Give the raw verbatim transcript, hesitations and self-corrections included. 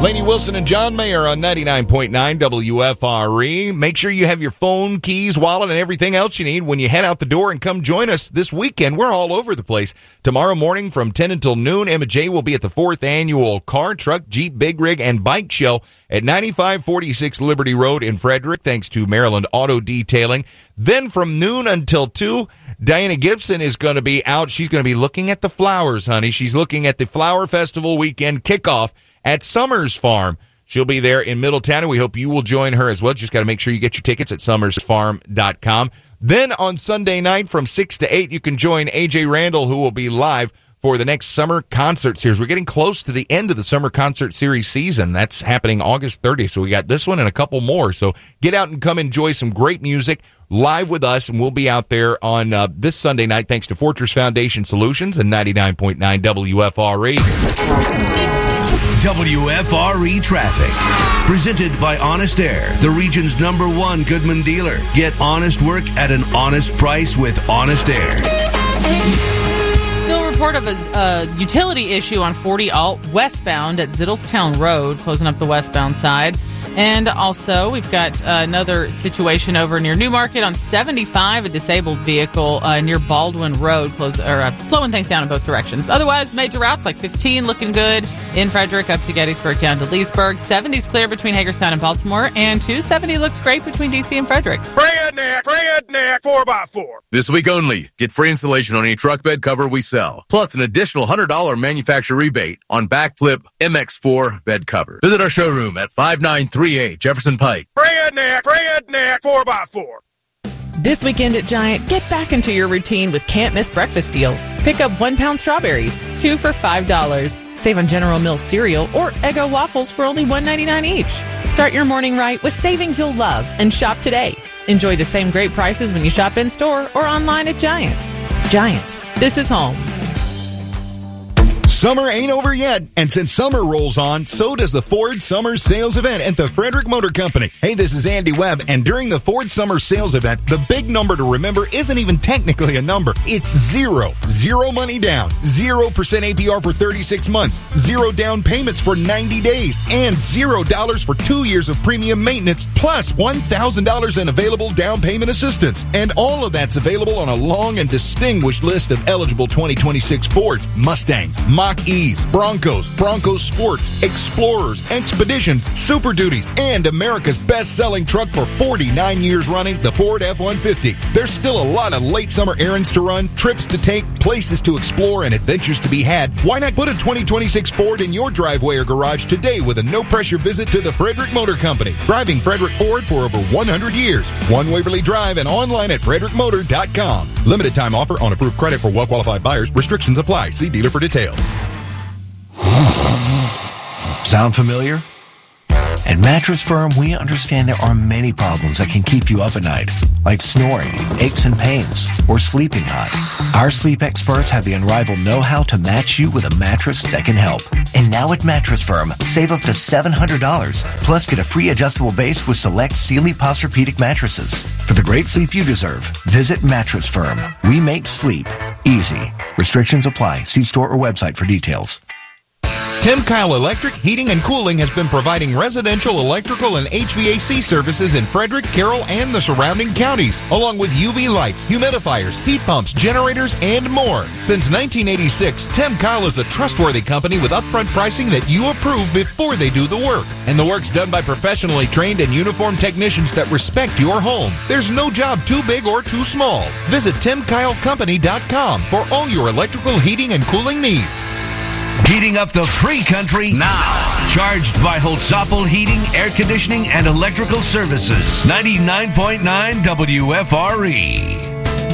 Lainey Wilson and John Mayer on ninety-nine point nine W F R E. Make sure you have your phone, keys, wallet, and everything else you need when you head out the door and come join us this weekend. We're all over the place. Tomorrow morning from ten until noon, Emma J will be at the fourth annual Car, Truck, Jeep, Big Rig, and Bike Show at ninety-five forty-six Liberty Road in Frederick, thanks to Maryland Auto Detailing. Then from noon until two, Diana Gibson is going to be out. She's going to be looking at the flowers, honey. She's looking at the Flower Festival weekend kickoff at Summers Farm. She'll be there in Middletown, and we hope you will join her as well. Just got to make sure you get your tickets at summers farm dot com. Then on Sunday night from six to eight, you can join A J Randall, who will be live for the next summer concert series. We're getting close to the end of the summer concert series season. That's happening August thirtieth, so we got this one and a couple more. So get out and come enjoy some great music live with us, and we'll be out there on uh, this Sunday night thanks to Fortress Foundation Solutions and ninety-nine point nine W F R E. W F R E Traffic. Presented by Honest Air, the region's number one Goodman dealer. Get honest work at an honest price with Honest Air. Still a report of a uh, utility issue on forty Alt westbound at Zittlestown Road, closing up the westbound side. And also, we've got uh, another situation over near Newmarket on seventy-five, a disabled vehicle uh, near Baldwin Road, close, or uh, slowing things down in both directions. Otherwise, major routes like fifteen looking good in Frederick up to Gettysburg down to Leesburg. seventy's clear between Hagerstown and Baltimore, and two seventy looks great between D C and Frederick. Redneck, redneck, four by four. This week only, get free installation on any truck bed cover we sell, plus an additional one hundred dollars manufacturer rebate on backflip M X four bed cover. Visit our showroom at five nine three eight Jefferson Pike. Redneck, redneck, four by four. This weekend at Giant, get back into your routine with can't miss breakfast deals. Pick up one pound strawberries, two for five dollars. Save on General Mills cereal or Eggo waffles for only one ninety-nine each. Start your morning right with savings you'll love and shop today. Enjoy the same great prices when you shop in store or online at Giant. Giant, this is home. Summer ain't over yet, and since summer rolls on, so does the Ford Summer Sales Event at the Frederick Motor Company. Hey, this is Andy Webb, and during the Ford Summer Sales Event, the big number to remember isn't even technically a number. It's zero. Zero money down, zero percent A P R for thirty-six months, zero down payments for ninety days, and zero dollars for two years of premium maintenance, plus one thousand dollars in available down payment assistance. And all of that's available on a long and distinguished list of eligible twenty twenty-six Fords, Mustangs, Mach-E's, Broncos, Broncos Sports, Explorers, Expeditions, Super Duties, and America's best-selling truck for forty-nine years running, the Ford F one fifty. There's still a lot of late summer errands to run, trips to take, places to explore, and adventures to be had. Why not put a twenty twenty-six Ford in your driveway or garage today with a no-pressure visit to the Frederick Motor Company? Driving Frederick Ford for over one hundred years. One Waverly Drive and online at frederick motor dot com. Limited time offer on approved credit for well-qualified buyers. Restrictions apply. See dealer for details. Sound familiar? At Mattress Firm, we understand there are many problems that can keep you up at night, like snoring, aches and pains, or sleeping hot. Our sleep experts have the unrivaled know-how to match you with a mattress that can help. And now at Mattress Firm, save up to seven hundred dollars, plus get a free adjustable base with select Sealy Posturepedic mattresses. For the great sleep you deserve, visit Mattress Firm. We make sleep easy. Restrictions apply. See store or website for details. Tim Kyle Electric Heating and Cooling has been providing residential electrical and H V A C services in Frederick, Carroll, and the surrounding counties, along with U V lights, humidifiers, heat pumps, generators, and more. Since nineteen eighty-six, Tim Kyle is a trustworthy company with upfront pricing that you approve before they do the work. And the work's done by professionally trained and uniformed technicians that respect your home. There's no job too big or too small. Visit tim kyle company dot com for all your electrical heating and cooling needs. Heating up the free country now. Charged by Holtzapfel Heating, Air Conditioning, and Electrical Services. ninety-nine point nine W F R E.